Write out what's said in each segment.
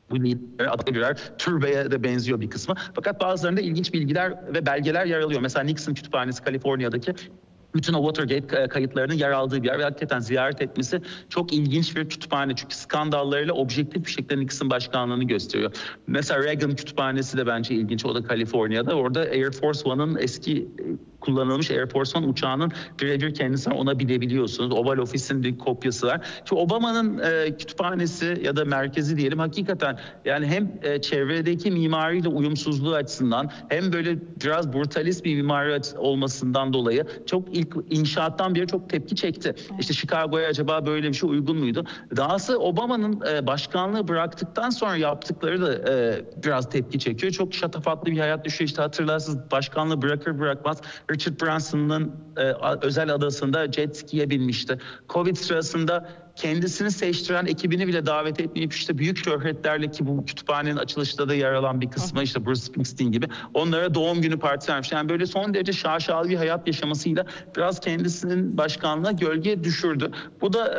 Bu liderler adlı birer türbeye de benziyor bir kısmı. Fakat bazılarında ilginç bilgiler ve belgeler yer alıyor. Mesela Nixon Kütüphanesi Kaliforniya'daki bütün o Watergate kayıtlarının yer aldığı bir yer ve hakikaten ziyaret etmesi çok ilginç bir kütüphane. Çünkü skandallarıyla objektif bir şekilde Nixon başkanlığını gösteriyor. Mesela Reagan Kütüphanesi de bence ilginç. O da Kaliforniya'da. Orada Air Force One'ın eski kullanılmış Air Force One uçağının birebir kendisine ona binebiliyorsunuz. Oval Office'in bir kopyası var. Şimdi Obama'nın kütüphanesi ya da merkezi diyelim hakikaten yani hem çevredeki mimariyle uyumsuzluğu açısından hem böyle biraz brutalist bir mimari olmasından dolayı çok ilk inşaattan beri çok tepki çekti. İşte Chicago'ya acaba böyle bir şey uygun muydu? Dahası Obama'nın başkanlığı bıraktıktan sonra yaptıkları da biraz tepki çekiyor. Çok şatafatlı bir hayat düşüyor. İşte hatırlarsınız başkanlığı bırakır bırakmaz Richard Branson'ın özel adasında jet ski'ye binmişti. Covid sırasında kendisini seçtiren ekibini bile davet etmeyip işte büyük şöhretlerle ki bu kütüphanenin açılışta da yer alan bir kısmı işte Bruce Springsteen gibi onlara doğum günü partisi vermiş. Yani böyle son derece şaşalı bir hayat yaşamasıyla biraz kendisinin başkanlığına gölge düşürdü. Bu da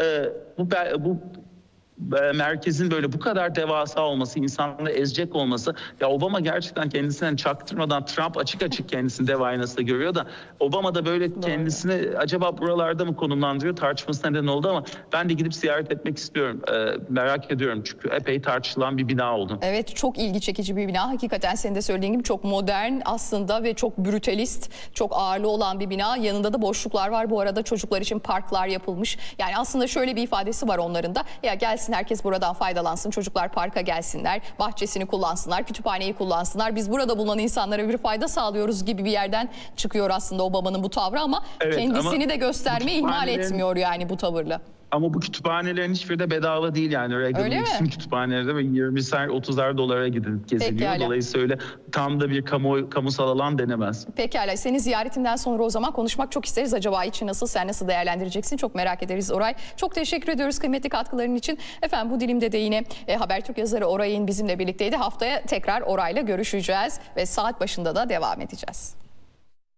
bu merkezin böyle bu kadar devasa olması, insanları ezecek olması. Ya Obama gerçekten kendisinden çaktırmadan Trump açık açık kendisini dev aynasında görüyor da Obama da böyle kendisini acaba buralarda mı konumlandırıyor tartışması neden oldu ama ben de gidip ziyaret etmek istiyorum. Merak ediyorum çünkü epey tartışılan bir bina oldu. Evet, çok ilgi çekici bir bina. Hakikaten senin de söylediğin gibi çok modern aslında ve çok brutalist, çok ağırlı olan bir bina. Yanında da boşluklar var. Bu arada çocuklar için parklar yapılmış. Yani aslında şöyle bir ifadesi var onların da. Ya gelsin herkes buradan faydalansın. Çocuklar parka gelsinler, bahçesini kullansınlar, kütüphaneyi kullansınlar. Biz burada bulunan insanlara bir fayda sağlıyoruz gibi bir yerden çıkıyor aslında Obama'nın bu tavrı ama evet, kendisini de göstermeyi ihmal etmiyor yani bu tavırla. Ama bu kütüphanelerin hiçbiri de bedava değil yani. Reagan'ın bütün kütüphaneleri de 20'er 30'ar gidip geziliyor. Pekala. Dolayısıyla öyle tam da bir kamusal alan denemez. Pekala. Senin ziyaretinden sonra o zaman konuşmak çok isteriz. Acaba için nasıl, sen nasıl değerlendireceksin? Çok merak ederiz Oray. Çok teşekkür ediyoruz kıymetli katkıların için. Efendim bu dilimde de yine Habertürk yazarı Oray'ın bizimle birlikteydi. Haftaya tekrar Oray'la görüşeceğiz ve saat başında da devam edeceğiz.